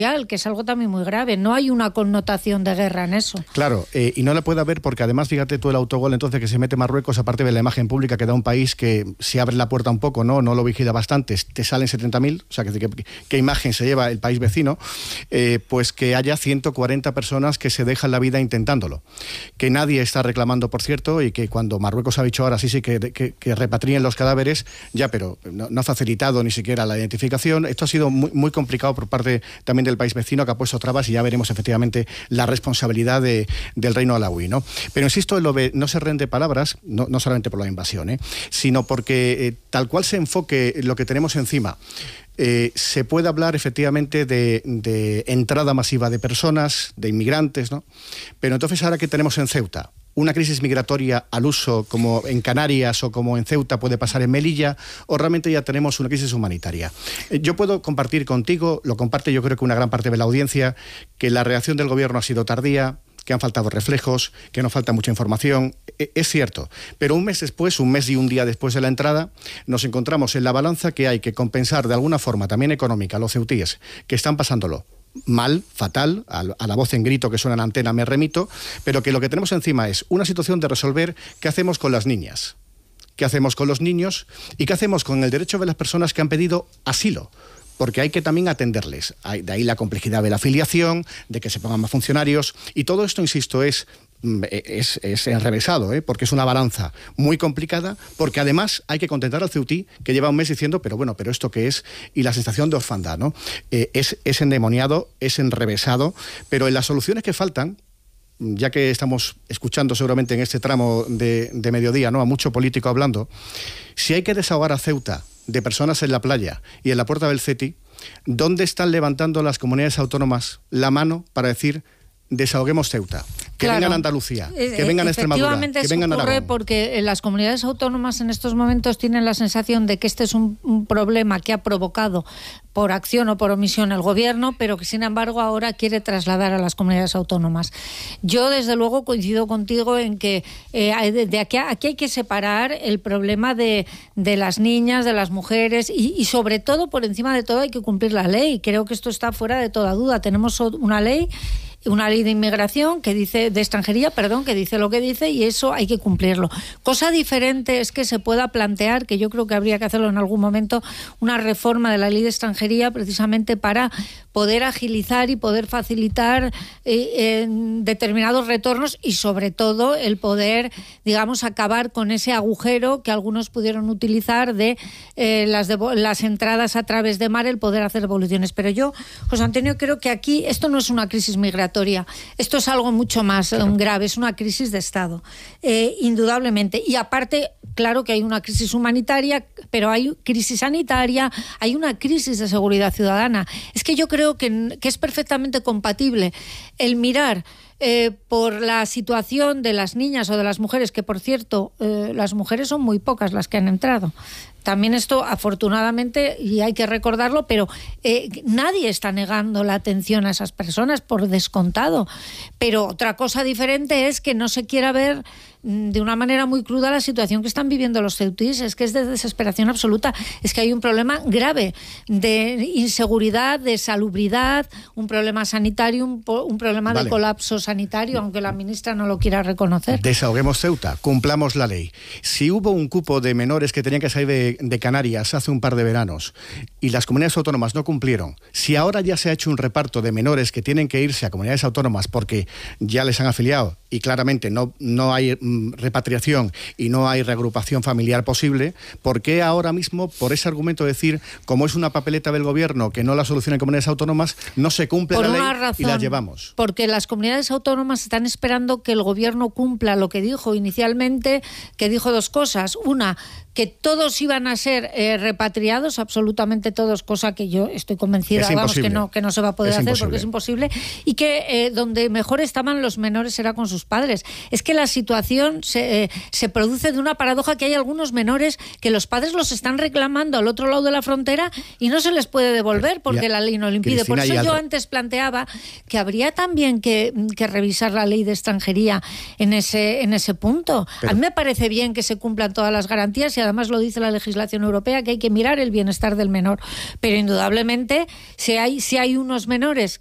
que es algo también muy grave. No hay una connotación de guerra en eso. Claro, y no la puede haber porque además, fíjate tú el autogol entonces que se mete Marruecos, aparte de la imagen pública que da un país que si abre la puerta un poco, no lo vigila bastante, te salen 70.000, o sea, ¿qué imagen se lleva el país vecino? Pues que haya 140 personas que se dejan la vida intentándolo. Que nadie está reclamando, por cierto, y que cuando Marruecos ha dicho ahora sí que repatrien los cadáveres, ya, pero no ha facilitado ni siquiera la identificación. Esto ha sido muy, muy complicado por parte también del país vecino, que ha puesto trabas, y ya veremos efectivamente la responsabilidad del reino alauí, ¿no? Pero insisto, no se rende palabras, no solamente por la invasión, sino porque tal cual se enfoque lo que tenemos encima, se puede hablar efectivamente de entrada masiva de personas, de inmigrantes, ¿no? Pero entonces ahora que tenemos en Ceuta una crisis migratoria al uso como en Canarias o como en Ceuta puede pasar en Melilla, o realmente ya tenemos una crisis humanitaria. Yo puedo compartir contigo, lo comparte yo creo que una gran parte de la audiencia, que la reacción del gobierno ha sido tardía, que han faltado reflejos, que nos falta mucha información. Es cierto, pero un mes después, un mes y un día después de la entrada, nos encontramos en la balanza que hay que compensar de alguna forma, también económica, a los ceutíes que están pasándolo mal, fatal, a la voz en grito que suena en la antena me remito, pero que lo que tenemos encima es una situación de resolver qué hacemos con las niñas, qué hacemos con los niños y qué hacemos con el derecho de las personas que han pedido asilo. Porque hay que también atenderles. De ahí la complejidad de la afiliación, de que se pongan más funcionarios, y todo esto, insisto, es enrevesado, porque es una balanza muy complicada, porque además hay que contentar al ceutí que lleva un mes diciendo, pero ¿esto qué es? Y la sensación de orfandad, ¿no? Es endemoniado, es enrevesado, pero en las soluciones que faltan, ya que estamos escuchando seguramente en este tramo de mediodía, ¿no?, a mucho político hablando, si hay que desahogar a Ceuta de personas en la playa y en la puerta del CETI, ¿dónde están levantando las comunidades autónomas la mano para decir desahoguemos Ceuta? Que vengan a Andalucía, que vengan a Extremadura, que vengan a Aragón. Efectivamente, porque las comunidades autónomas en estos momentos tienen la sensación de que este es un problema que ha provocado por acción o por omisión el gobierno, pero que sin embargo ahora quiere trasladar a las comunidades autónomas. Yo desde luego coincido contigo en que aquí hay que separar el problema de las niñas, de las mujeres y sobre todo, por encima de todo, hay que cumplir la ley. Creo que esto está fuera de toda duda. Tenemos una ley de inmigración que dice, de extranjería, perdón, que dice lo que dice, y eso hay que cumplirlo. Cosa diferente es que se pueda plantear, que yo creo que habría que hacerlo en algún momento, una reforma de la ley de extranjería precisamente para poder agilizar y poder facilitar determinados retornos y sobre todo el poder, digamos, acabar con ese agujero que algunos pudieron utilizar de las entradas a través de mar, el poder hacer devoluciones. Pero yo, José Antonio, creo que aquí esto no es una crisis migratoria. Esto es algo mucho más grave, es una crisis de Estado, indudablemente. Y aparte, claro que hay una crisis humanitaria, pero hay crisis sanitaria, hay una crisis de seguridad ciudadana. Es que yo creo que es perfectamente compatible el mirar por la situación de las niñas o de las mujeres, que por cierto, las mujeres son muy pocas las que han entrado. También esto, afortunadamente, y hay que recordarlo, pero nadie está negando la atención a esas personas, por descontado. Pero otra cosa diferente es que no se quiera ver de una manera muy cruda la situación que están viviendo los ceutíes. Es que es de desesperación absoluta. Es que hay un problema grave de inseguridad, de salubridad, un problema sanitario, un problema de colapso sanitario, aunque la ministra no lo quiera reconocer. Desahoguemos Ceuta, cumplamos la ley. Si hubo un cupo de menores que tenían que salir de Canarias hace un par de veranos y las comunidades autónomas no cumplieron, si ahora ya se ha hecho un reparto de menores que tienen que irse a comunidades autónomas porque ya les han afiliado y claramente no hay repatriación y no hay reagrupación familiar posible, ¿por qué ahora mismo, por ese argumento de decir, como es una papeleta del gobierno que no la soluciona en comunidades autónomas, no se cumple la ley razón, y la llevamos? Porque las comunidades autónomas están esperando que el gobierno cumpla lo que dijo inicialmente, que dijo dos cosas. Una, que todos iban a ser repatriados, absolutamente todos, cosa que yo estoy convencida, que no se va a poder hacer porque es imposible, y que donde mejor estaban los menores era con sus padres. Es que la situación se produce de una paradoja, que hay algunos menores que los padres los están reclamando al otro lado de la frontera y no se les puede devolver porque la ley no lo impide. Cristina, por eso yo antes planteaba que habría también que revisar la ley de extranjería en ese punto. A mí me parece bien que se cumplan todas las garantías y y además lo dice la legislación europea, que hay que mirar el bienestar del menor. Pero indudablemente, si hay unos menores